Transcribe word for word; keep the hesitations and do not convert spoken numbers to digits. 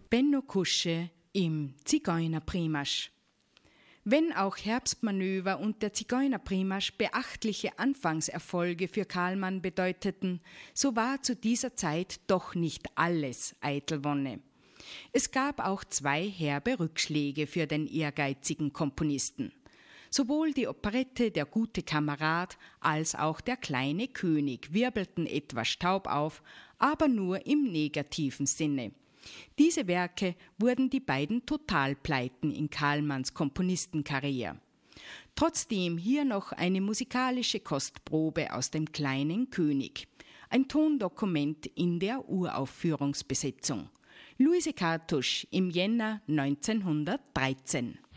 Benno Kusche im Zigeunerprimasch. Wenn auch Herbstmanöver und der Zigeunerprimasch beachtliche Anfangserfolge für Karlmann bedeuteten, so war zu dieser Zeit doch nicht alles eitel Wonne. Es gab auch zwei herbe Rückschläge für den ehrgeizigen Komponisten. Sowohl die Operette Der gute Kamerad als auch Der kleine König wirbelten etwas Staub auf, aber nur im negativen Sinne. Diese Werke wurden die beiden Totalpleiten in Karlmanns Komponistenkarriere. Trotzdem hier noch eine musikalische Kostprobe aus dem kleinen König. Ein Tondokument in der Uraufführungsbesetzung. Luise Cartusch im Jänner neunzehnhundertdreizehn.